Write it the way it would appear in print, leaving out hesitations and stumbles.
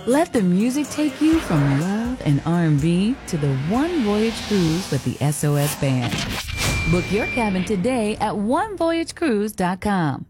Let the music take you from love and R&B to the One Voyage Cruise with the SOS Band. Book your cabin today at onevoyagecruise.com.